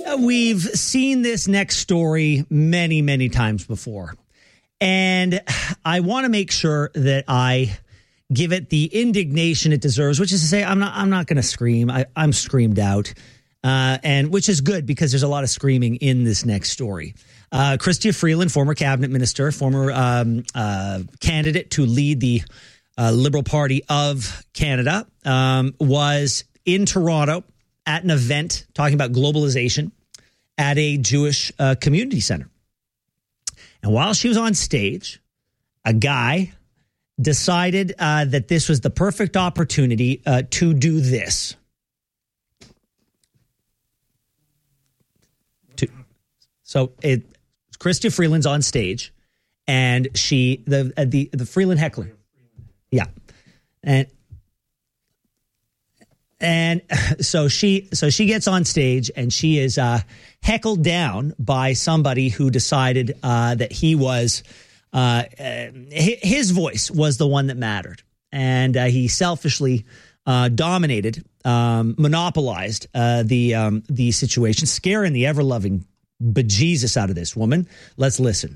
we've seen this next story many, many times before. And I want to make sure that I give it the indignation it deserves, which is to say, I'm not going to scream. I'm screamed out, and which is good because there's a lot of screaming in this next story. Chrystia Freeland, former cabinet minister, former candidate to lead the Liberal Party of Canada, was in Toronto at an event talking about globalization at a Jewish community center. And while she was on stage, a guy decided that this was the perfect opportunity to do this. So Chrystia Freeland's on stage, and the Freeland heckler, yeah, and so she gets on stage and she is heckled down by somebody who decided that he was his voice was the one that mattered, and he selfishly dominated, monopolized the situation, scaring the ever-loving bejesus out of this woman. Let's listen.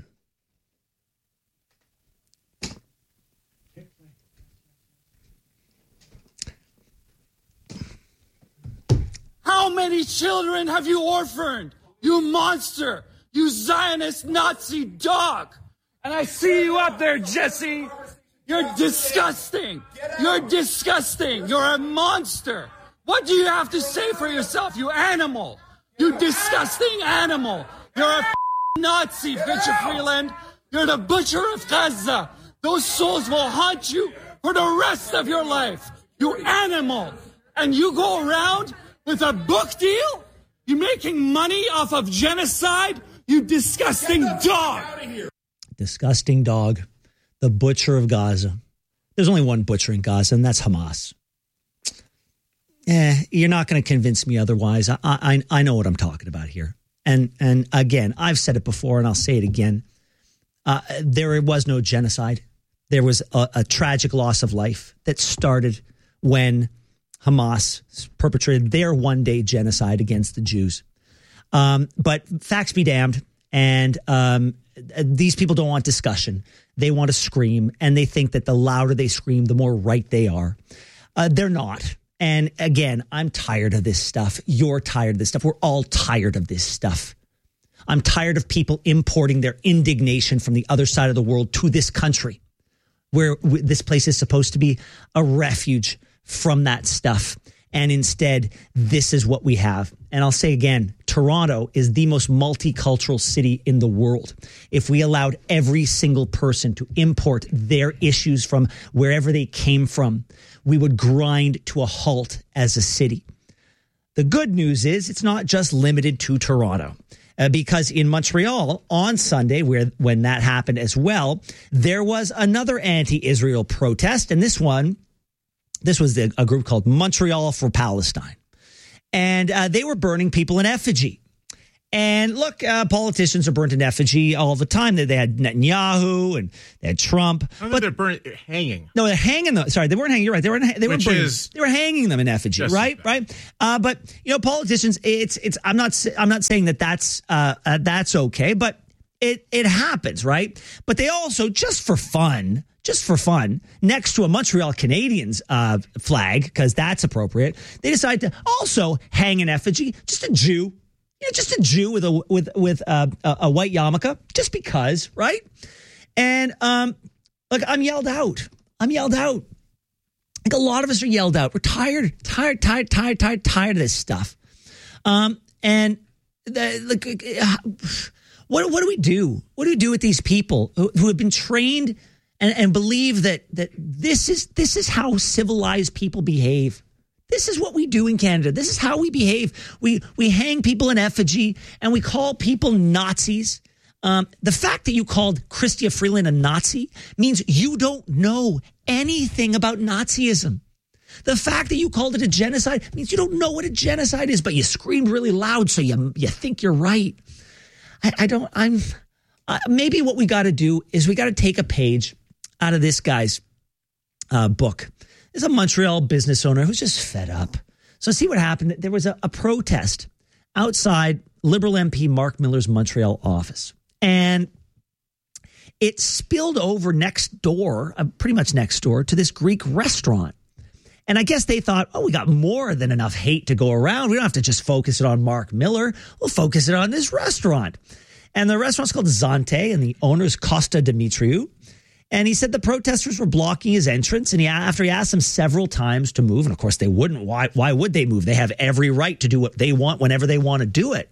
How many children have you orphaned? You monster! You Zionist Nazi dog! And I see you up there, Jesse! You're disgusting! You're disgusting! You're a monster! What do you have to say for yourself, you animal? You disgusting animal! You're a Nazi, Chrystia Freeland! You're the butcher of Gaza! Those souls will haunt you for the rest of your life! You animal! And you go around with a book deal? You making money off of genocide? You disgusting dog! Disgusting dog. The butcher of Gaza. There's only one butcher in Gaza, and that's Hamas. You're not going to convince me otherwise. I know what I'm talking about here. And again, I've said it before, and I'll say it again. There was no genocide. There was a tragic loss of life that started when Hamas perpetrated their one-day genocide against the Jews. But facts be damned, and these people don't want discussion. They want to scream, and they think that the louder they scream, the more right they are. They're not. And again, I'm tired of this stuff. You're tired of this stuff. We're all tired of this stuff. I'm tired of people importing their indignation from the other side of the world to this country, where this place is supposed to be a refuge from that stuff. And instead, this is what we have. And I'll say again, Toronto is the most multicultural city in the world. If we allowed every single person to import their issues from wherever they came from, we would grind to a halt as a city. The good news is it's not just limited to Toronto. Because in Montreal on Sunday, when that happened as well, there was another anti-Israel protest. And this was a group called Montreal for Palestine. And they were burning people in effigy. And look, politicians are burnt in effigy all the time. They had Netanyahu and they had Trump. But they're hanging. No, they're hanging them. Sorry, they weren't hanging. You're right. They were burning. They were hanging them in effigy. Right. But politicians. I'm not saying that that's okay. But it happens, right? But they also just for fun, next to a Montreal Canadiens flag, because that's appropriate, they decide to also hang an effigy, just a Jew with a white yarmulke, just because, right? And look, I'm yelled out. Like a lot of us are yelled out. We're tired of this stuff. What do we do? What do we do with these people who have been trained and believe that this is how civilized people behave? This is what we do in Canada. This is how we behave. We hang people in effigy and we call people Nazis. The fact that you called Chrystia Freeland a Nazi means you don't know anything about Nazism. The fact that you called it a genocide means you don't know what a genocide is, but you screamed really loud, so you think you're right. Maybe what we got to do is we got to take a page out of this guy's book. There's a Montreal business owner who's just fed up. So see what happened. There was a protest outside Liberal MP Mark Miller's Montreal office. And it spilled over next door, pretty much next door, to this Greek restaurant. And I guess they thought, we got more than enough hate to go around. We don't have to just focus it on Mark Miller. We'll focus it on this restaurant. And the restaurant's called Zante, and the owner is Costa Dimitriou. And he said the protesters were blocking his entrance. And after he asked them several times to move, and of course they wouldn't. Why would they move? They have every right to do what they want whenever they want to do it.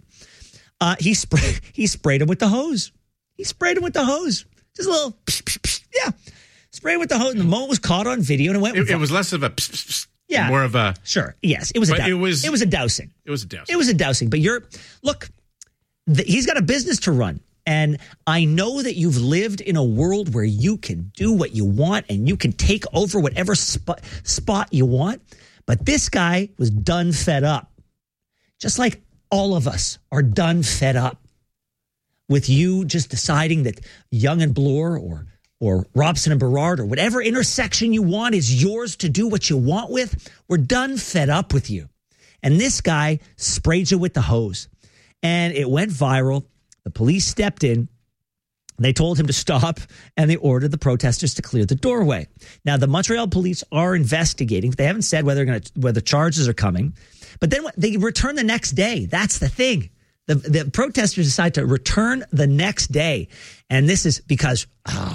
He sprayed him with the hose. Just a little, psh, psh, psh, yeah. Sprayed with the hose, and the moment was caught on video, and it was less of a pss, pss, pss, yeah, more of a sure. Yes, it was a dousing. But he's got a business to run, and I know that you've lived in a world where you can do what you want and you can take over whatever spot you want. But this guy was done fed up, just like all of us are done fed up with you just deciding that Yonge and Bloor or Robson and Burrard or whatever intersection you want is yours to do what you want with. We're done fed up with you. And this guy sprayed you with the hose. And it went viral. The police stepped in. They told him to stop, and they ordered the protesters to clear the doorway. Now, the Montreal police are investigating. They haven't said whether charges are coming. But then they return the next day. That's the thing. The protesters decide to return the next day. And this is because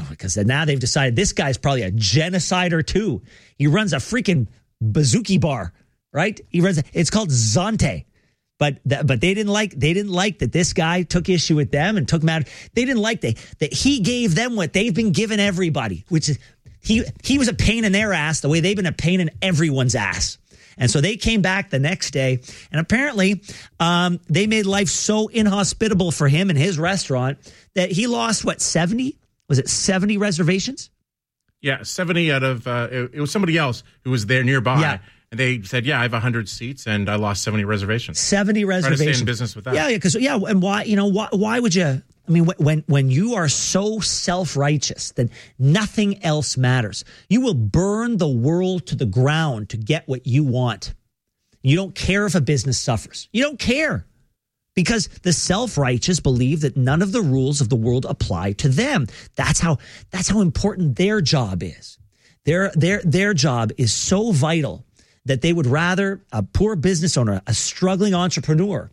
now they've decided this guy's probably a genocider too. He runs a freaking bouzouki bar, right? It's called Zante. But they didn't like that this guy took issue with them and took matter. They didn't like that he gave them what they've been giving everybody, which is he was a pain in their ass the way they've been a pain in everyone's ass. And so they came back the next day, and apparently they made life so inhospitable for him and his restaurant that he lost, 70? Was it 70 reservations? Yeah, 70 out of, it was somebody else who was there nearby. Yeah. And they said, I have 100 seats, and I lost 70 reservations. 70 reservations. Try to stay in business with that. Yeah, and why would you? I mean, when you are so self-righteous that nothing else matters, you will burn the world to the ground to get what you want. You don't care if a business suffers. You don't care because the self-righteous believe that none of the rules of the world apply to them. That's how important their job is. Their job is so vital that they would rather a poor business owner, a struggling entrepreneur,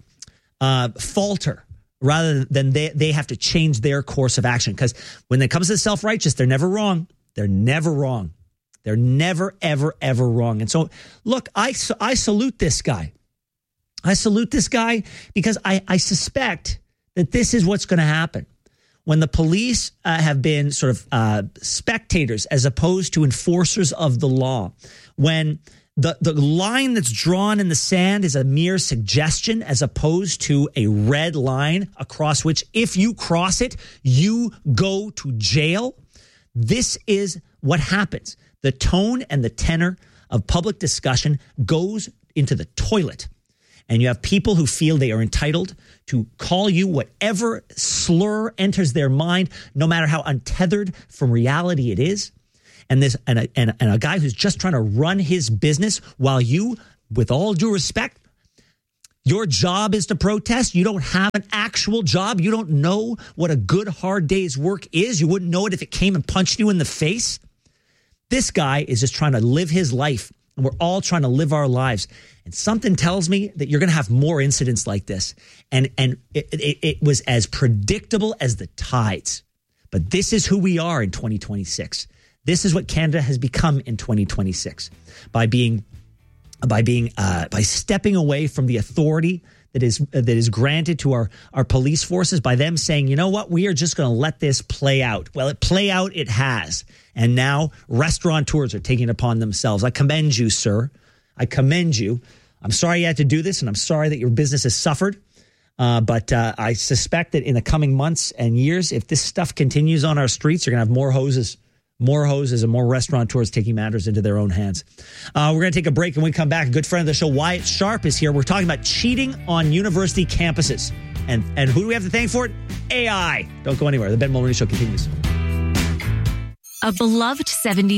falter rather than they have to change their course of action. Because when it comes to the self-righteous, they're never wrong. They're never wrong. They're never, ever, ever wrong. And so, look, I salute this guy. I salute this guy because I suspect that this is what's going to happen. When the police have been sort of spectators as opposed to enforcers of the law, when the line that's drawn in the sand is a mere suggestion as opposed to a red line across which if you cross it, you go to jail. This is what happens. The tone and the tenor of public discussion goes into the toilet. And you have people who feel they are entitled to call you whatever slur enters their mind, no matter how untethered from reality it is. And a guy who's just trying to run his business while you, with all due respect, your job is to protest. You don't have an actual job. You don't know what a good, hard day's work is. You wouldn't know it if it came and punched you in the face. This guy is just trying to live his life, and we're all trying to live our lives. And something tells me that you're going to have more incidents like this. And it was as predictable as the tides. But this is who we are in 2026. This is what Canada has become in 2026 by stepping away from the authority that is granted to our police forces, by them saying, you know what, we are just going to let this play out. Well, it has. And now restaurateurs are taking it upon themselves. I commend you, sir. I commend you. I'm sorry you had to do this, and I'm sorry that your business has suffered. But I suspect that in the coming months and years, if this stuff continues on our streets, you're going to have more hoses and more restaurateurs taking matters into their own hands. We're going to take a break, and when we come back, a good friend of the show, Wyatt Sharp, is here. We're talking about cheating on university campuses. And who do we have to thank for it? AI. Don't go anywhere. The Ben Mulroney Show continues. A beloved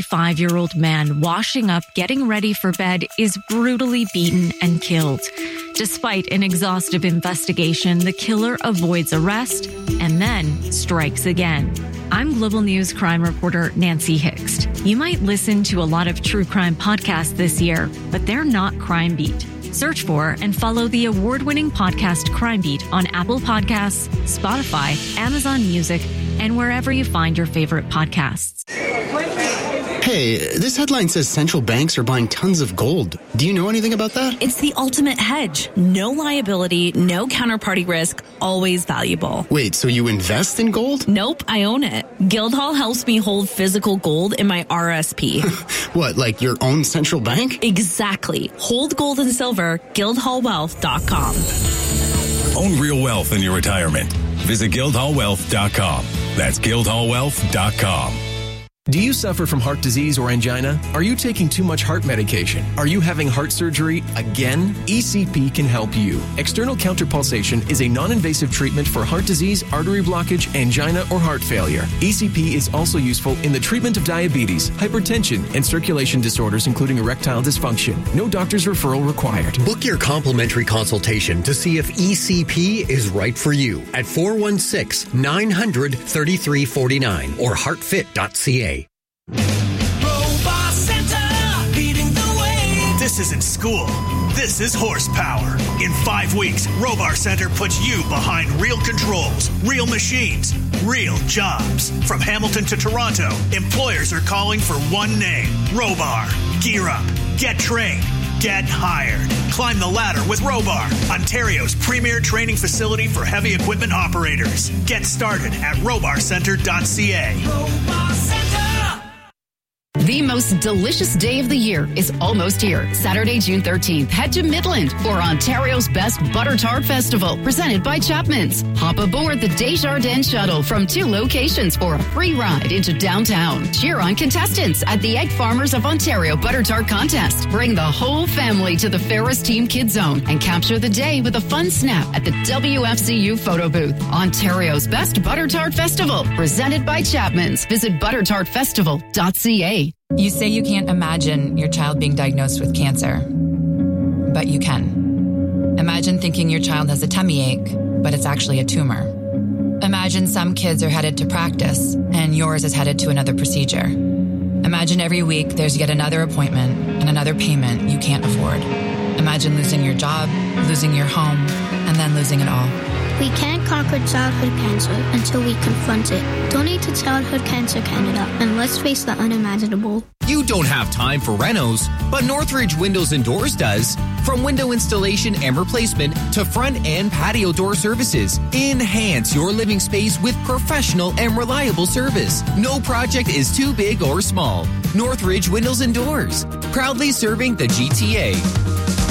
75-year-old man washing up, getting ready for bed, is brutally beaten and killed. Despite an exhaustive investigation, the killer avoids arrest and then strikes again. I'm Global News crime reporter Nancy Hixt. You might listen to a lot of true crime podcasts this year, but they're not Crime Beat. Search for and follow the award-winning podcast Crime Beat on Apple Podcasts, Spotify, Amazon Music, and wherever you find your favorite podcasts. Hey, this headline says central banks are buying tons of gold. Do you know anything about that? It's the ultimate hedge. No liability, no counterparty risk, always valuable. Wait, so you invest in gold? Nope, I own it. Guildhall helps me hold physical gold in my RSP. What, like your own central bank? Exactly. Hold gold and silver, guildhallwealth.com. Own real wealth in your retirement. Visit guildhallwealth.com. That's guildhallwealth.com. Do you suffer from heart disease or angina? Are you taking too much heart medication? Are you having heart surgery again? ECP can help you. External counterpulsation is a non-invasive treatment for heart disease, artery blockage, angina, or heart failure. ECP is also useful in the treatment of diabetes, hypertension, and circulation disorders, including erectile dysfunction. No doctor's referral required. Book your complimentary consultation to see if ECP is right for you at 416-900-3349 or heartfit.ca. Robot Center, leading the way. This isn't school. This is horsepower. In 5 weeks, Robar Center puts you behind real controls, real machines, real jobs. From Hamilton to Toronto, employers are calling for one name, Robar. Gear up, get trained, get hired. Climb the ladder with Robar, Ontario's premier training facility for heavy equipment operators. Get started at robarcenter.ca. Robar Center. The most delicious day of the year is almost here. Saturday, June 13th, head to Midland for Ontario's best butter tart festival, presented by Chapman's. Hop aboard the Desjardins shuttle from 2 locations for a free ride into downtown. Cheer on contestants at the Egg Farmers of Ontario Butter Tart Contest. Bring the whole family to the Ferris Team Kids Zone and capture the day with a fun snap at the WFCU photo booth. Ontario's best butter tart festival, presented by Chapman's. Visit buttertartfestival.ca. You say you can't imagine your child being diagnosed with cancer, but you can. Imagine thinking your child has a tummy ache, but it's actually a tumor. Imagine some kids are headed to practice, and yours is headed to another procedure. Imagine every week there's yet another appointment and another payment you can't afford. Imagine losing your job, losing your home, and then losing it all. We can't conquer childhood cancer until we confront it. Donate to Childhood Cancer Canada and let's face the unimaginable. You don't have time for renos, but Northridge Windows and Doors does. From window installation and replacement to front and patio door services, enhance your living space with professional and reliable service. No project is too big or small. Northridge Windows and Doors, proudly serving the GTA.